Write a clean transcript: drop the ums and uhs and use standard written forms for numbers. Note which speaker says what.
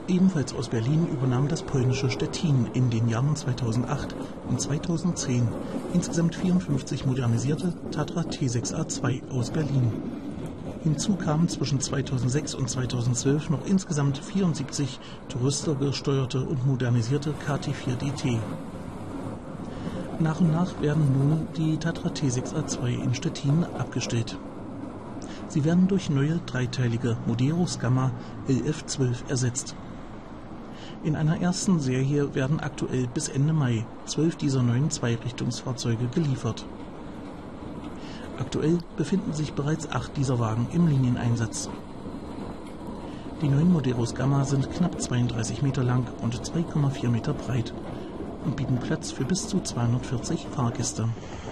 Speaker 1: Ebenfalls aus Berlin übernahm das polnische Stettin in den Jahren 2008 und 2010 insgesamt 54 modernisierte Tatra T6A2 aus Berlin. Hinzu kamen zwischen 2006 und 2012 noch insgesamt 74 touristergesteuerte und modernisierte KT4DT. Nach und nach werden nun die Tatra T6A2 in Stettin abgestellt. Sie werden durch neue dreiteilige Moderus Gamma LF12 ersetzt. In einer ersten Serie werden aktuell bis Ende Mai 12 dieser neuen Zweirichtungsfahrzeuge geliefert. Aktuell befinden sich bereits 8 dieser Wagen im Linieneinsatz. Die neuen Moderus Gamma sind knapp 32 Meter lang und 2,4 Meter breit und bieten Platz für bis zu 240 Fahrgäste.